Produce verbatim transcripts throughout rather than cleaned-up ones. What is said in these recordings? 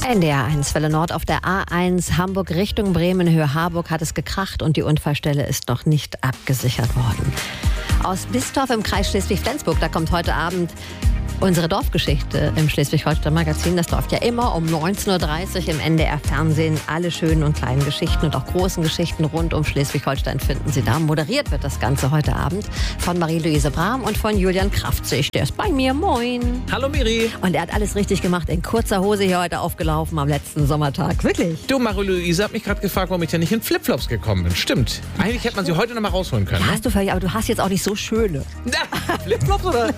N D R eins Welle Nord auf der A eins Hamburg Richtung Bremen, Höhe Harburg hat es gekracht und die Unfallstelle ist noch nicht abgesichert worden. Aus Bistorf im Kreis Schleswig-Flensburg, da kommt heute Abend unsere Dorfgeschichte im Schleswig-Holstein-Magazin. Das läuft ja immer um neunzehn Uhr dreißig im N D R-Fernsehen. Alle schönen und kleinen Geschichten und auch großen Geschichten rund um Schleswig-Holstein finden Sie da. Moderiert wird das Ganze heute Abend von Marie-Louise Brahm und von Julian Kraftzig. Der ist bei mir. Moin. Hallo Miri. Und er hat alles richtig gemacht. In kurzer Hose hier heute aufgelaufen am letzten Sommertag. Wirklich. Du, Marie-Louise hat mich gerade gefragt, warum ich ja nicht in Flipflops gekommen bin. Stimmt. Eigentlich hätte man sie heute noch mal rausholen können. Ja, Ne? hast du völlig, aber du hast jetzt auch nicht so schöne. Flipflops oder?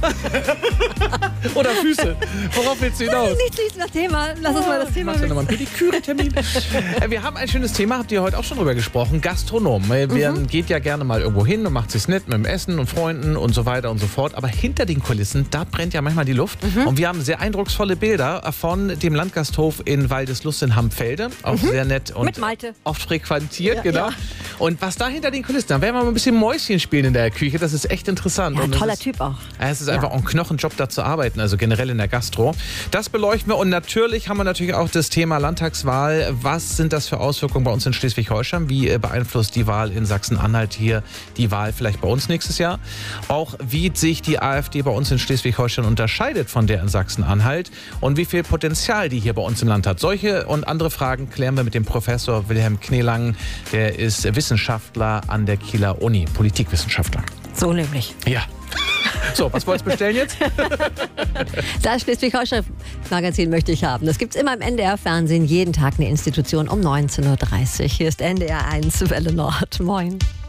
Oder Füße. Worauf willst du hinaus? Nichts, nichts nach Thema. Lass uns mal das Thema Machst du nochmal einen Pediküre-Termin? Äh, Wir haben ein schönes Thema, habt ihr heute auch schon drüber gesprochen. Gastronom. Man mhm. geht ja gerne mal irgendwo hin und macht sich's nett mit dem Essen und Freunden und so weiter und so fort. Aber hinter den Kulissen, da brennt ja manchmal die Luft. Mhm. Und wir haben sehr eindrucksvolle Bilder von dem Landgasthof in Waldeslust in Hampfelde. Auch mhm. sehr nett und mit Malte. Oft frequentiert, Ja, genau. ja. Und was da hinter den Kulissen, da werden wir mal ein bisschen Mäuschen spielen in der Küche. Das ist echt interessant. Ja, und toller ist, Typ auch. Es ist Ja. einfach auch ein Knochenjob, da zu arbeiten, also generell in der Gastro. Das beleuchten wir und natürlich haben wir natürlich auch das Thema Landtagswahl. Was sind das für Auswirkungen bei uns in Schleswig-Holstein? Wie äh, beeinflusst die Wahl in Sachsen-Anhalt hier die Wahl vielleicht bei uns nächstes Jahr? Auch wie sich die AfD bei uns in Schleswig-Holstein unterscheidet von der in Sachsen-Anhalt und wie viel Potenzial die hier bei uns im Land hat. Solche und andere Fragen klären wir mit dem Professor Wilhelm Kneelang. Der ist Wissenschaftler an der Kieler Uni, Politikwissenschaftler. So nämlich. Ja. So, was wolltest du bestellen jetzt? Das Schleswig-Holstein-Magazin möchte ich haben. Das gibt es immer im N D R-Fernsehen. Jeden Tag eine Institution um neunzehn Uhr dreißig. Hier ist N D R eins Welle Nord. Moin.